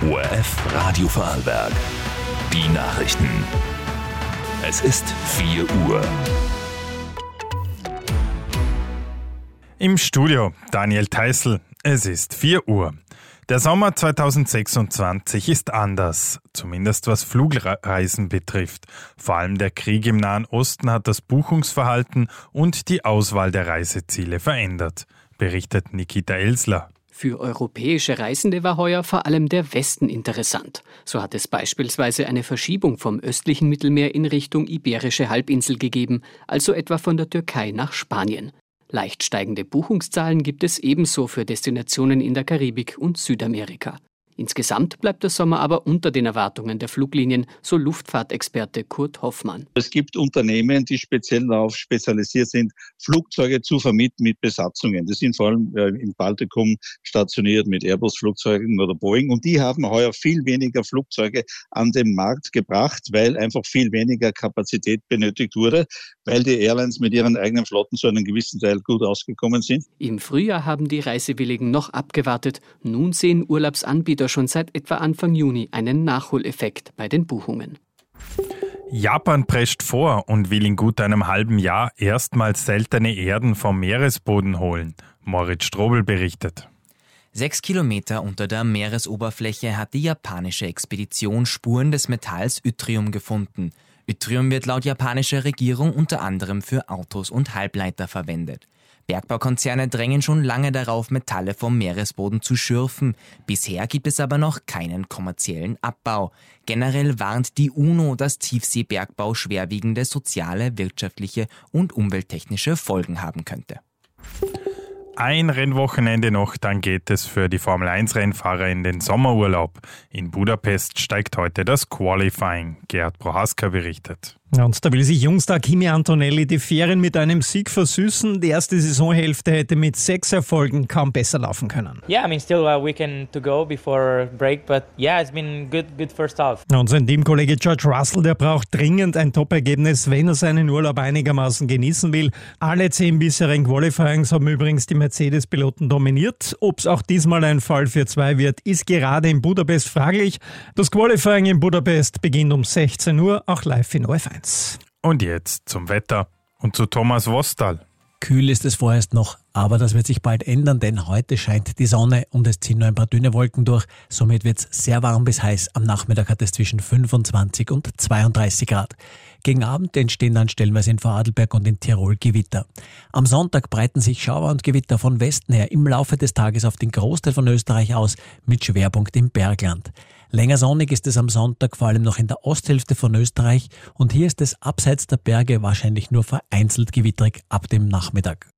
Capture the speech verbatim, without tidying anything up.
O R F Radio Vorarlberg. Die Nachrichten. Es ist vier Uhr. Im Studio Daniel Theißl. Es ist vier Uhr. Der Sommer zweitausendsechsundzwanzig ist anders, zumindest was Flugreisen betrifft. Vor allem der Krieg im Nahen Osten hat das Buchungsverhalten und die Auswahl der Reiseziele verändert, berichtet Nikita Elsler. Für europäische Reisende war heuer vor allem der Westen interessant. So hat es beispielsweise eine Verschiebung vom östlichen Mittelmeer in Richtung Iberische Halbinsel gegeben, also etwa von der Türkei nach Spanien. Leicht steigende Buchungszahlen gibt es ebenso für Destinationen in der Karibik und Südamerika. Insgesamt bleibt der Sommer aber unter den Erwartungen der Fluglinien, so Luftfahrtexperte Kurt Hoffmann. Es gibt Unternehmen, die speziell darauf spezialisiert sind, Flugzeuge zu vermieten mit Besatzungen. Das sind vor allem äh, im Baltikum stationiert mit Airbus-Flugzeugen oder Boeing. Und die haben heuer viel weniger Flugzeuge an den Markt gebracht, weil einfach viel weniger Kapazität benötigt wurde, weil die Airlines mit ihren eigenen Flotten zu einem gewissen Teil gut ausgekommen sind. Im Frühjahr haben die Reisewilligen noch abgewartet. Nun sehen Urlaubsanbieter schon seit etwa Anfang Juni einen Nachholeffekt bei den Buchungen. Japan prescht vor und will in gut einem halben Jahr erstmals seltene Erden vom Meeresboden holen. Moritz Strobel berichtet. Sechs Kilometer unter der Meeresoberfläche hat die japanische Expedition Spuren des Metalls Yttrium gefunden. Yttrium wird laut japanischer Regierung unter anderem für Autos und Halbleiter verwendet. Bergbaukonzerne drängen schon lange darauf, Metalle vom Meeresboden zu schürfen. Bisher gibt es aber noch keinen kommerziellen Abbau. Generell warnt die UNO, dass Tiefseebergbau schwerwiegende soziale, wirtschaftliche und umwelttechnische Folgen haben könnte. Ein Rennwochenende noch, dann geht es für die Formel eins Rennfahrer in den Sommerurlaub. In Budapest steigt heute das Qualifying. Gerhard Prohaska berichtet. Und da will sich Jungstar Kimi Antonelli die Ferien mit einem Sieg versüßen. Die erste Saisonhälfte hätte mit sechs Erfolgen kaum besser laufen können. Yeah, I mean, still a weekend to go before break, but yeah, it's been good, good first half. Und sein Teamkollege George Russell, der braucht dringend ein Top-Ergebnis, wenn er seinen Urlaub einigermaßen genießen will. Alle zehn bisherigen Qualifyings haben übrigens die Mercedes-Piloten dominiert. Ob es auch diesmal ein Fall für zwei wird, ist gerade in Budapest fraglich. Das Qualifying in Budapest beginnt um sechzehn Uhr, auch live in O R F eins. Und jetzt zum Wetter und zu Thomas Wostal. Kühl ist es vorerst noch, aber das wird sich bald ändern, denn heute scheint die Sonne und es ziehen nur ein paar dünne Wolken durch. Somit wird es sehr warm bis heiß. Am Nachmittag hat es zwischen fünfundzwanzig und zweiunddreißig Grad. Gegen Abend entstehen dann stellenweise in Vorarlberg und in Tirol Gewitter. Am Sonntag breiten sich Schauer und Gewitter von Westen her im Laufe des Tages auf den Großteil von Österreich aus, mit Schwerpunkt im Bergland. Länger sonnig ist es am Sonntag, vor allem noch in der Osthälfte von Österreich, und hier ist es abseits der Berge wahrscheinlich nur vereinzelt gewitterig ab dem Nachmittag.